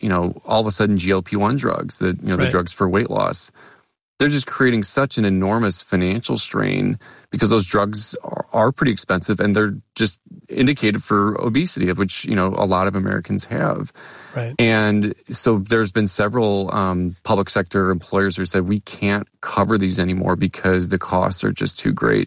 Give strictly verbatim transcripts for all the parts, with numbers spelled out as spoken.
you know, all of a sudden G L P one drugs, the, you know, right. the drugs for weight loss. They're just creating such an enormous financial strain because those drugs are, are pretty expensive and they're just indicated for obesity, of which, you know, a lot of Americans have. Right. And so there's been several um, public sector employers who said we can't cover these anymore because the costs are just too great.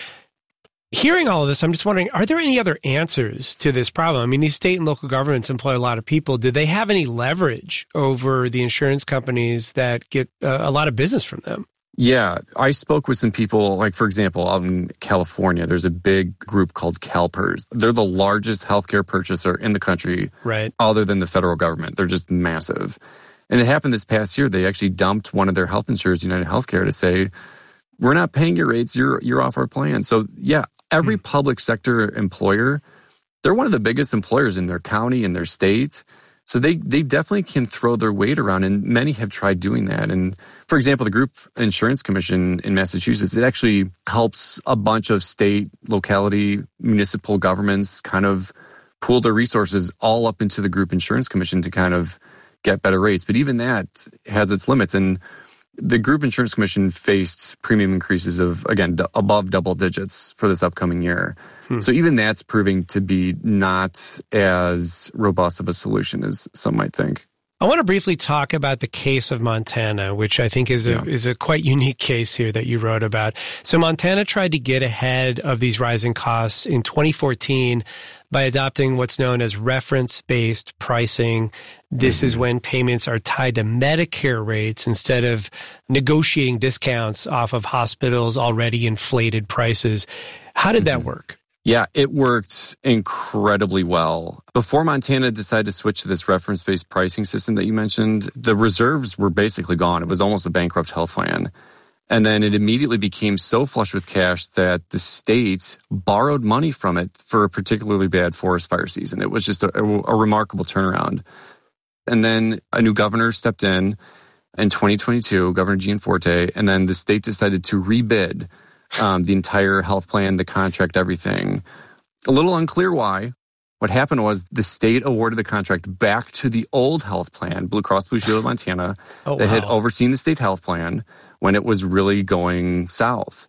Hearing all of this, I'm just wondering, are there any other answers to this problem? I mean, these state and local governments employ a lot of people. Do they have any leverage over the insurance companies that get uh, a lot of business from them? Yeah, I spoke with some people, like, for example, out in California, there's a big group called CalPERS. They're the largest healthcare purchaser in the country, right, other than the federal government. They're just massive. And it happened this past year. They actually dumped one of their health insurers, United Healthcare, to say, we're not paying your rates, you're, you're off our plan. So, yeah, every hmm. public sector employer, they're one of the biggest employers in their county and their state. So they they definitely can throw their weight around, and many have tried doing that. And for example, the Group Insurance Commission in Massachusetts, it actually helps a bunch of state, locality, municipal governments kind of pool their resources all up into the Group Insurance Commission to kind of get better rates. But even that has its limits. And the Group Insurance Commission faced premium increases of, again, d- above double digits for this upcoming year. Hmm. So even that's proving to be not as robust of a solution as some might think. I want to briefly talk about the case of Montana, which I think is a, yeah. is a quite unique case here that you wrote about. So Montana tried to get ahead of these rising costs in twenty fourteen by adopting what's known as reference-based pricing. This mm-hmm. is when payments are tied to Medicare rates instead of negotiating discounts off of hospitals' already inflated prices. How did mm-hmm. that work? Yeah, it worked incredibly well. Before Montana decided to switch to this reference-based pricing system that you mentioned, the reserves were basically gone. It was almost a bankrupt health plan. And then it immediately became so flush with cash that the state borrowed money from it for a particularly bad forest fire season. It was just a, a remarkable turnaround. And then a new governor stepped in in twenty twenty-two, Governor Gianforte, and then the state decided to rebid um, the entire health plan, the contract, everything. A little unclear why. What happened was the state awarded the contract back to the old health plan, Blue Cross Blue Shield of Montana, oh, that wow. had overseen the state health plan when it was really going south.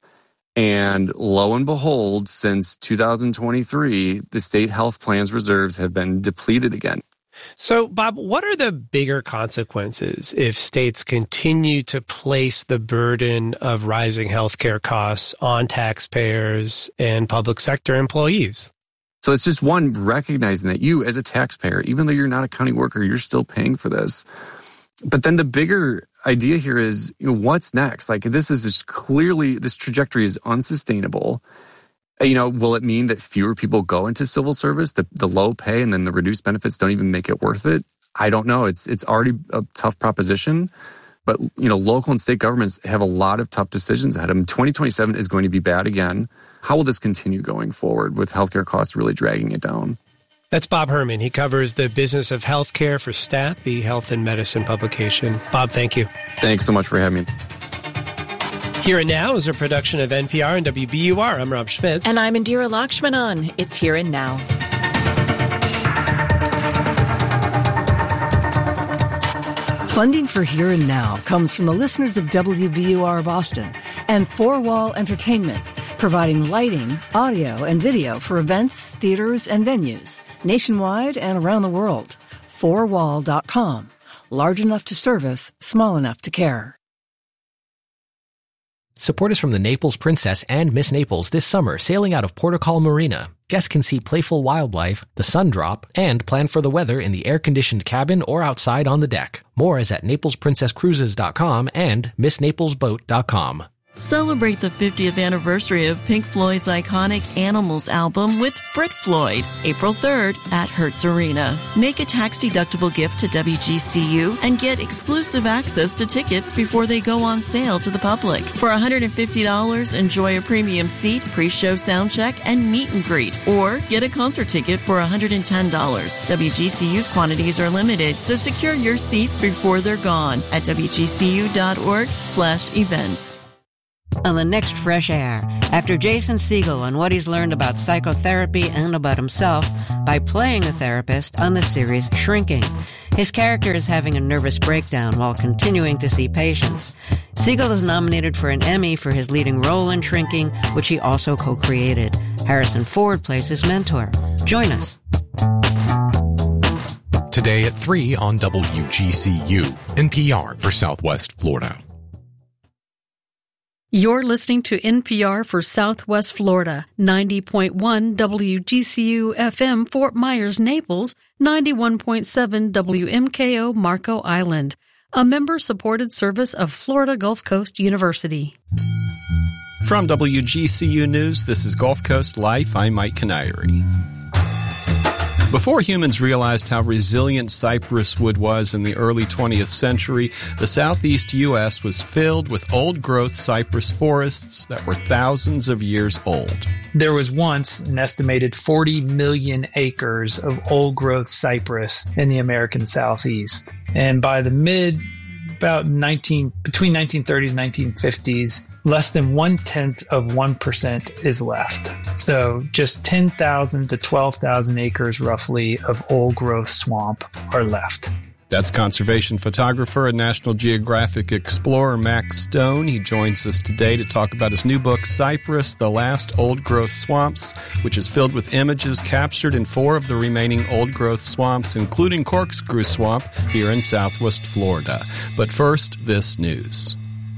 And lo and behold, since two thousand twenty-three, the state health plan's reserves have been depleted again. So, Bob, what are the bigger consequences if states continue to place the burden of rising healthcare costs on taxpayers and public sector employees? So it's just one, recognizing that you as a taxpayer, even though you're not a county worker, you're still paying for this. But then the bigger idea here is, you know, what's next? Like, this is just clearly, this trajectory is unsustainable. You know, will it mean that fewer people go into civil service, the, the low pay and then the reduced benefits don't even make it worth it? I don't know. It's it's already a tough proposition. But, you know, local and state governments have a lot of tough decisions ahead of them. twenty twenty-seven is going to be bad again. How will this continue going forward with healthcare costs really dragging it down? That's Bob Herman. He covers the business of healthcare for Stat, the health and medicine publication. Bob, thank you. Thanks so much for having me. Here and Now is a production of N P R and W B U R. I'm Rob Schmitz. And I'm Indira Lakshmanan. It's Here and Now. Funding for Here and Now comes from the listeners of W B U R Boston and Four Wall Entertainment, providing lighting, audio, and video for events, theaters, and venues nationwide and around the world. four wall dot com. Large enough to service, small enough to care. Support is from the Naples Princess and Miss Naples this summer, sailing out of Portugal Marina. Guests can see playful wildlife, the sun drop, and plan for the weather in the air-conditioned cabin or outside on the deck. More is at naples princess cruises dot com and miss naples boat dot com. Celebrate the fiftieth anniversary of Pink Floyd's iconic Animals album with Brit Floyd, April third at Hertz Arena. Make a tax-deductible gift to W G C U and get exclusive access to tickets before they go on sale to the public. For one hundred fifty dollars, enjoy a premium seat, pre-show sound check, and meet and greet. Or get a concert ticket for one hundred ten dollars. W G C U's quantities are limited, so secure your seats before they're gone at w g c u dot org slash events. On the next Fresh Air, after Jason Segel and what he's learned about psychotherapy and about himself by playing a therapist on the series Shrinking. His character is having a nervous breakdown while continuing to see patients. Segel is nominated for an Emmy for his leading role in Shrinking, which he also co-created. Harrison Ford plays his mentor. Join us. Today at three on W G C U, N P R for Southwest Florida. You're listening to N P R for Southwest Florida, ninety point one W G C U F M Fort Myers, Naples, ninety-one point seven W M K O Marco Island, a member-supported service of Florida Gulf Coast University. From W G C U News, this is Gulf Coast Life. I'm Mike Canary. Before humans realized how resilient cypress wood was in the early twentieth century, the southeast U S was filled with old-growth cypress forests that were thousands of years old. There was once an estimated forty million acres of old-growth cypress in the American southeast. And by the mid, about nineteen between nineteen thirties and nineteen fifties, less than one-tenth of one percent is left. So just ten thousand to twelve thousand acres roughly of old-growth swamp are left. That's conservation photographer and National Geographic explorer Max Stone. He joins us today to talk about his new book, Cypress, The Last Old-Growth Swamps, which is filled with images captured in four of the remaining old-growth swamps, including Corkscrew Swamp here in Southwest Florida. But first, this news.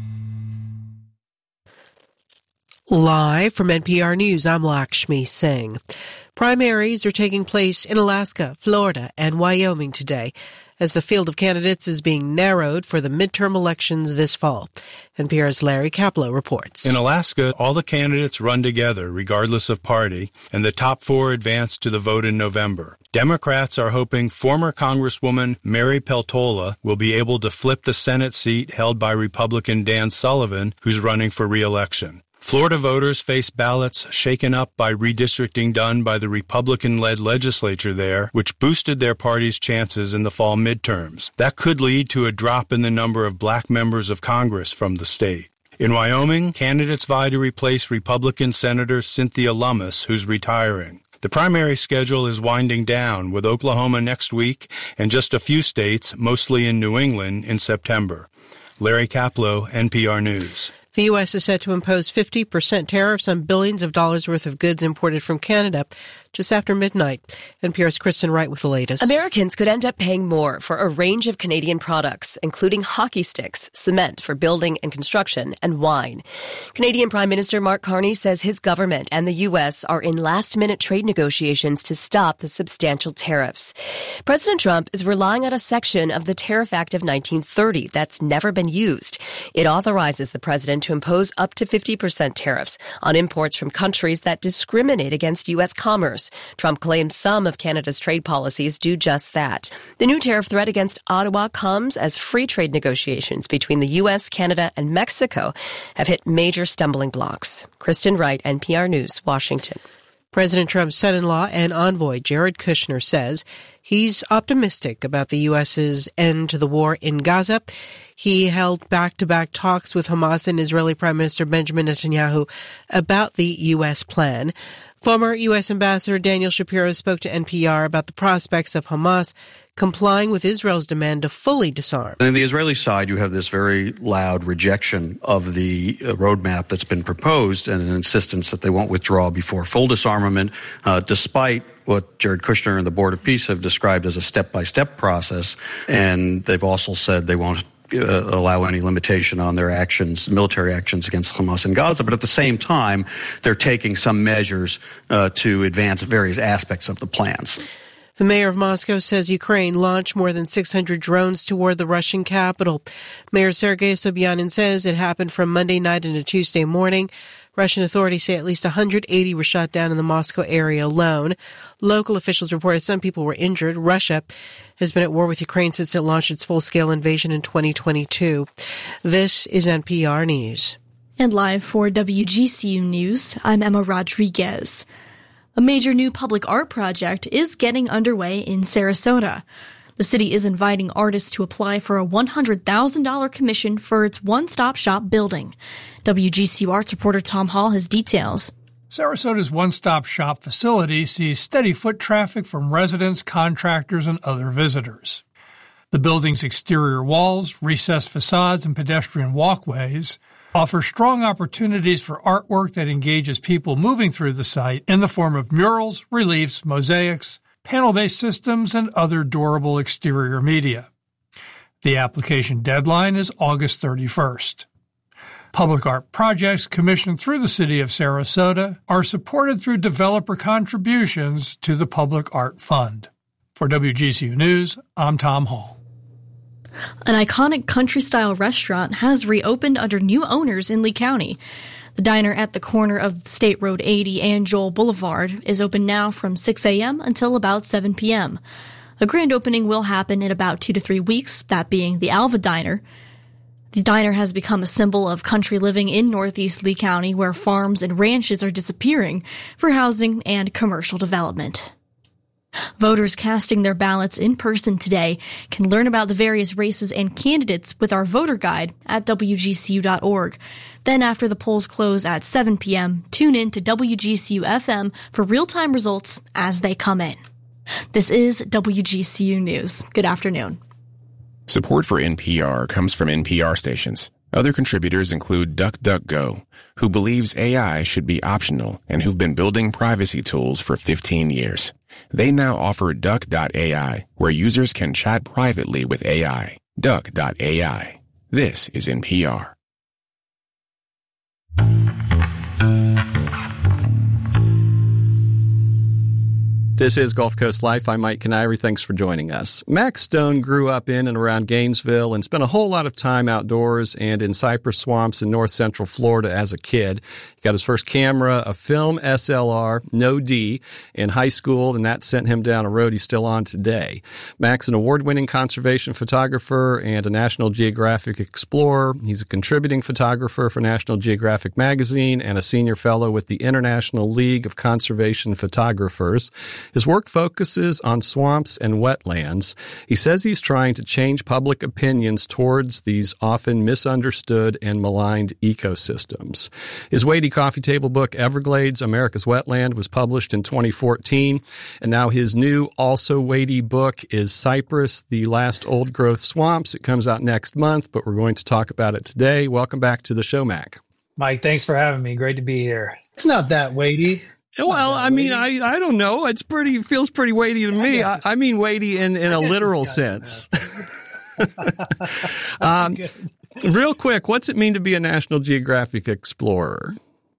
Live from N P R News, I'm Lakshmi Singh. Primaries are taking place in Alaska, Florida, and Wyoming today as the field of candidates is being narrowed for the midterm elections this fall. N P R's Larry Kaplow reports. In Alaska, all the candidates run together, regardless of party, and the top four advance to the vote in November. Democrats are hoping former Congresswoman Mary Peltola will be able to flip the Senate seat held by Republican Dan Sullivan, who's running for re-election. Florida voters face ballots shaken up by redistricting done by the Republican-led legislature there, which boosted their party's chances in the fall midterms. That could lead to a drop in the number of black members of Congress from the state. In Wyoming, candidates vie to replace Republican Senator Cynthia Lummis, who's retiring. The primary schedule is winding down, with Oklahoma next week and just a few states, mostly in New England, in September. Larry Kaplow, N P R News. The U S is set to impose fifty percent tariffs on billions of dollars worth of goods imported from Canada just after midnight. N P R's Kristen Wright with the latest. Americans could end up paying more for a range of Canadian products, including hockey sticks, cement for building and construction, and wine. Canadian Prime Minister Mark Carney says his government and the U S are in last-minute trade negotiations to stop the substantial tariffs. President Trump is relying on a section of the Tariff Act of nineteen thirty that's never been used. It authorizes the president to impose up to fifty percent tariffs on imports from countries that discriminate against U S commerce. Trump claims some of Canada's trade policies do just that. The new tariff threat against Ottawa comes as free trade negotiations between the U S, Canada, and Mexico have hit major stumbling blocks. Kristen Wright, N P R News, Washington. President Trump's son-in-law and envoy Jared Kushner says he's optimistic about the U S's end to the war in Gaza. He held back-to-back talks with Hamas and Israeli Prime Minister Benjamin Netanyahu about the U S plan. Former U S Ambassador Daniel Shapiro spoke to N P R about the prospects of Hamas complying with Israel's demand to fully disarm. On the Israeli side, you have this very loud rejection of the roadmap that's been proposed and an insistence that they won't withdraw before full disarmament, uh, despite what Jared Kushner and the Board of Peace have described as a step-by-step process. And they've also said they won't Uh, allow any limitation on their actions, military actions against Hamas in Gaza. But at the same time, they're taking some measures uh, to advance various aspects of the plans. The mayor of Moscow says Ukraine launched more than six hundred drones toward the Russian capital. Mayor Sergei Sobyanin says it happened from Monday night into Tuesday morning. Russian authorities say at least one hundred eighty were shot down in the Moscow area alone. Local officials reported some people were injured. Russia has been at war with Ukraine since it launched its full-scale invasion in twenty twenty-two. This is N P R News. And live for W G C U News, I'm Emma Rodriguez. A major new public art project is getting underway in Sarasota. The city is inviting artists to apply for a one hundred thousand dollars commission for its one-stop shop building. W G C U Arts reporter Tom Hall has details. Sarasota's one-stop shop facility sees steady foot traffic from residents, contractors, and other visitors. The building's exterior walls, recessed facades, and pedestrian walkways offer strong opportunities for artwork that engages people moving through the site in the form of murals, reliefs, mosaics, panel-based systems, and other durable exterior media. The application deadline is August thirty-first. Public art projects commissioned through the City of Sarasota are supported through developer contributions to the Public Art Fund. For W G C U News, I'm Tom Hall. An iconic country-style restaurant has reopened under new owners in Lee County. The diner at the corner of State Road eighty and Joel Boulevard is open now from six a.m. until about seven p.m. A grand opening will happen in about two to three weeks, that being the Alva Diner. The diner has become a symbol of country living in Northeast Lee County, where farms and ranches are disappearing for housing and commercial development. Voters casting their ballots in person today can learn about the various races and candidates with our voter guide at W G C U dot org. Then after the polls close at seven p.m., tune in to W G C U F M for real-time results as they come in. This is W G C U News. Good afternoon. Support for N P R comes from N P R stations. Other contributors include DuckDuckGo, who believes A I should be optional and who've been building privacy tools for fifteen years. They now offer Duck dot A I, where users can chat privately with A I. Duck dot A I. This is N P R. This is Gulf Coast Life. I'm Mike Canary. Thanks for joining us. Max Stone grew up in and around Gainesville and spent a whole lot of time outdoors and in cypress swamps in north central Florida as a kid. He got his first camera, a film S L R, no D, in high school, and that sent him down a road he's still on today. Max, an award-winning conservation photographer and a National Geographic explorer. He's a contributing photographer for National Geographic magazine and a senior fellow with the International League of Conservation Photographers. His work focuses on swamps and wetlands. He says he's trying to change public opinions towards these often misunderstood and maligned ecosystems. His weighty coffee table book, Everglades, America's Wetland, was published in twenty fourteen, and now his new, also weighty book is Cypress, The Last Old-Growth Swamps. It comes out next month, but we're going to talk about it today. Welcome back to the show, Mac. Mike, thanks for having me. Great to be here. It's not that weighty. Well, I mean, I, I don't know. It's pretty, it feels pretty weighty to me. I, I mean weighty in, in a literal sense. um, real quick, what's it mean to be a National Geographic explorer?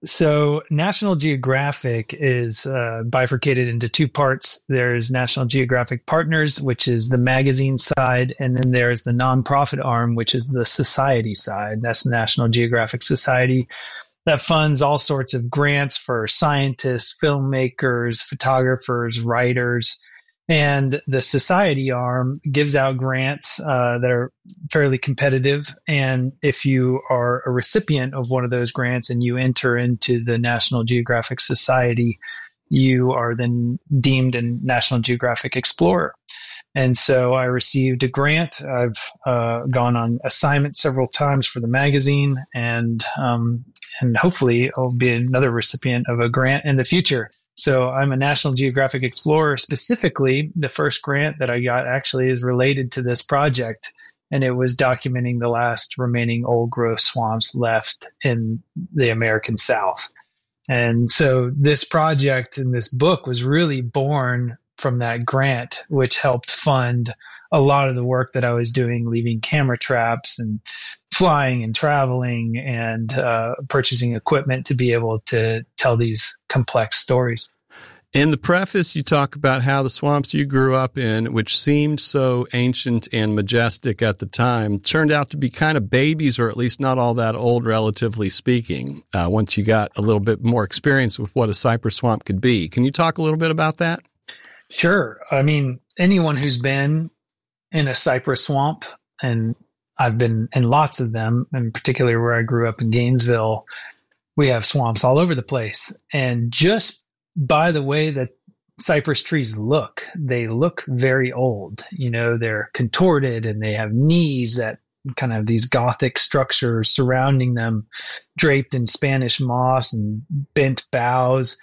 So National Geographic is uh, bifurcated into two parts. There's National Geographic Partners, which is the magazine side, and then there's the nonprofit arm, which is the society side. That's the National Geographic Society. That funds all sorts of grants for scientists, filmmakers, photographers, writers. And the society arm gives out grants uh, that are fairly competitive. And if you are a recipient of one of those grants and you enter into the National Geographic Society, you are then deemed a National Geographic Explorer. And so I received a grant. I've uh, gone on assignment several times for the magazine, and um, and hopefully I'll be another recipient of a grant in the future. So I'm a National Geographic Explorer. Specifically, the first grant that I got actually is related to this project, and it was documenting the last remaining old-growth swamps left in the American South. And so this project and this book was really born from that grant, which helped fund a lot of the work that I was doing, leaving camera traps and flying and traveling and uh, purchasing equipment to be able to tell these complex stories. In the preface, you talk about how the swamps you grew up in, which seemed so ancient and majestic at the time, turned out to be kind of babies, or at least not all that old, relatively speaking, uh, once you got a little bit more experience with what a cypress swamp could be. Can you talk a little bit about that? Sure. I mean, anyone who's been in a cypress swamp, and I've been in lots of them, and particularly where I grew up in Gainesville, we have swamps all over the place. And just by the way that cypress trees look, they look very old. You know, they're contorted and they have knees that kind of these Gothic structures surrounding them, draped in Spanish moss and bent boughs.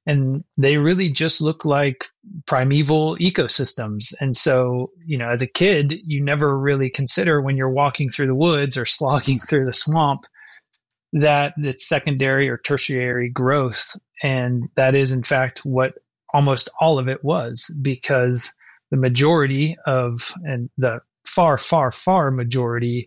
And they really just look like primeval ecosystems. And so, you know, as a kid, you never really consider when you're walking through the woods or slogging through the swamp that it's secondary or tertiary growth. And that is, in fact, what almost all of it was, because the majority of, and the far, far, far majority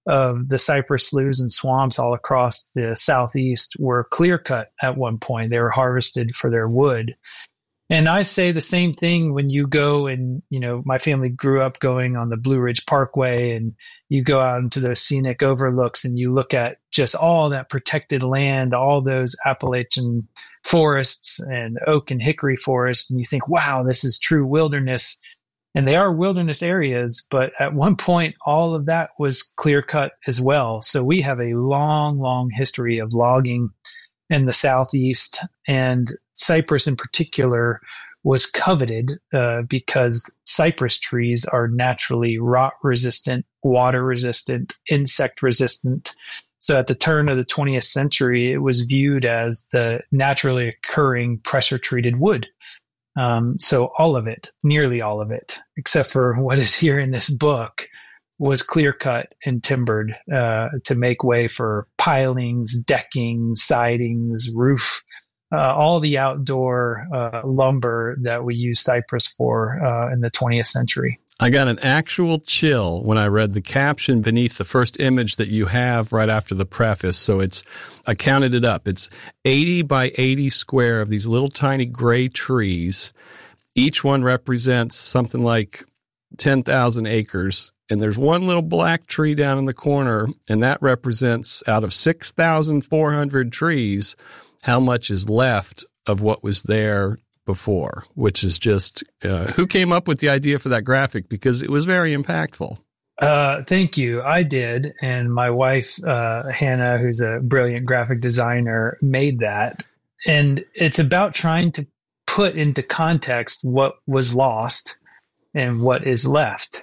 of the cypress sloughs and swamps all across the Southeast were clear cut at one point. They were harvested for their wood. And I say the same thing when you go and, you know, my family grew up going on the Blue Ridge Parkway, and you go out into those scenic overlooks and you look at just all that protected land, all those Appalachian forests and oak and hickory forests. And you think, wow, this is true wilderness. And they are wilderness areas, but at one point, all of that was clear cut as well. So we have a long, long history of logging in the Southeast, and cypress in particular was coveted uh, because cypress trees are naturally rot resistant, water resistant, insect resistant. So at the turn of the twentieth century, it was viewed as the naturally occurring pressure treated wood. Um, so all of it, nearly all of it, except for what is here in this book, was clear cut and timbered uh, to make way for pilings, decking, sidings, roof, uh, all the outdoor uh, lumber that we use cypress for uh, in the twentieth century. I got an actual chill when I read the caption beneath the first image that you have right after the preface. So it's, I counted it up. It's eighty by eighty square of these little tiny gray trees. Each one represents something like ten thousand acres. And there's one little black tree down in the corner, and that represents, out of six thousand four hundred trees, how much is left of what was there before, which is just, uh, who came up with the idea for that graphic? Because it was very impactful. Uh, thank you. I did. And my wife, uh, Hannah, who's a brilliant graphic designer, made that. And it's about trying to put into context what was lost and what is left.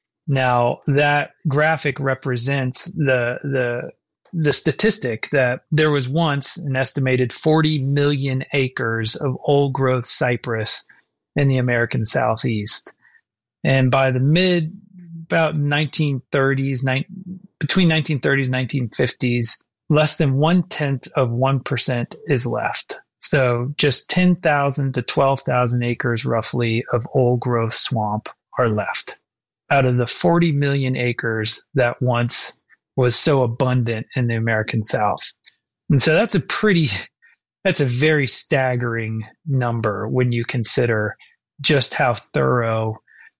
Now, that graphic represents the the the statistic that there was once an estimated forty million acres of old-growth cypress in the American Southeast. And by the mid, about nineteen thirties, ni- between nineteen thirties and nineteen fifties, less than one-tenth of one percent is left. So just ten thousand to twelve thousand acres roughly of old-growth swamp are left out of the forty million acres that once was so abundant in the American South. And so that's a pretty, that's a very staggering number when you consider just how thorough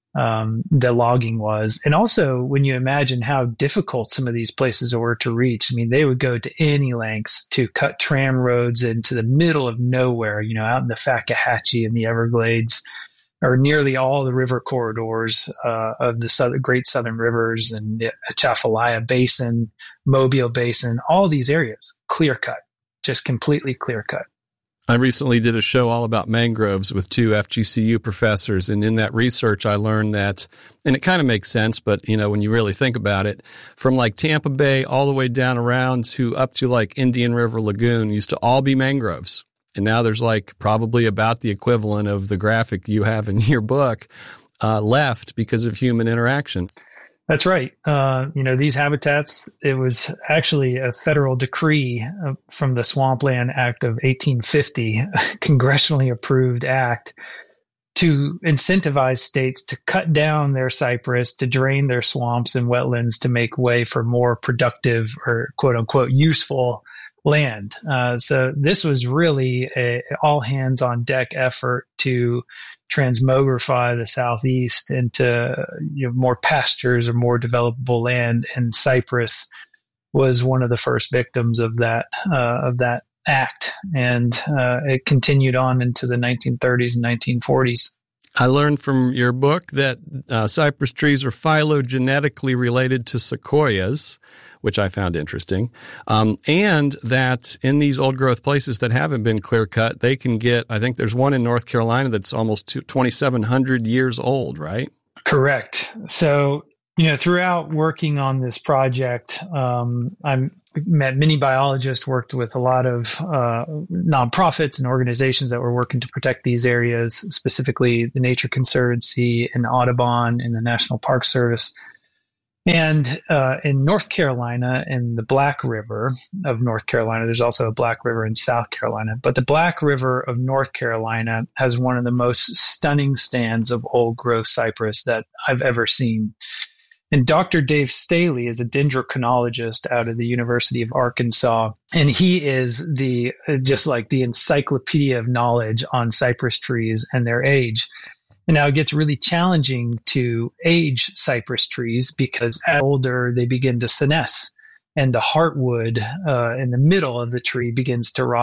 um, the logging was. And also when you imagine how difficult some of these places were to reach. I mean, they would go to any lengths to cut tram roads into the middle of nowhere, you know, out in the Fakahatchee and the Everglades, or nearly all the river corridors uh, of the southern, great southern rivers and the Atchafalaya Basin, Mobile Basin, all these areas, clear cut, just completely clear cut. I recently did a show all about mangroves with two F G C U professors, and in that research I learned that, and it kind of makes sense, but you know, when you really think about it, from like Tampa Bay all the way down around to up to like Indian River Lagoon used to all be mangroves. And now there's like probably about the equivalent of the graphic you have in your book uh, left because of human interaction. That's right. Uh, you know, these habitats, it was actually a federal decree uh, from the Swampland Act of eighteen fifty, a congressionally approved act to incentivize states to cut down their cypress, to drain their swamps and wetlands to make way for more productive or quote unquote useful land. Uh, so this was really a all hands on deck effort to transmogrify the Southeast into you know, more pastures or more developable land. And cypress was one of the first victims of that uh, of that act, and uh, it continued on into the nineteen thirties and nineteen forties. I learned from your book that uh, cypress trees are phylogenetically related to sequoias, which I found interesting, um, and that in these old-growth places that haven't been clear-cut, they can get, I think there's one in North Carolina that's almost twenty-seven hundred years old, right? Correct. So You know, throughout working on this project, um, I met many biologists, worked with a lot of uh, nonprofits and organizations that were working to protect these areas, specifically the Nature Conservancy and Audubon and the National Park Service. And uh, in North Carolina, in the Black River of North Carolina, there's also a Black River in South Carolina, but the Black River of North Carolina has one of the most stunning stands of old growth cypress that I've ever seen. And Doctor Dave Staley is a dendrochronologist out of the University of Arkansas, and he is the just like the encyclopedia of knowledge on cypress trees and their age. And now it gets really challenging to age cypress trees because as older, they begin to senesce, and the heartwood uh, in the middle of the tree begins to rot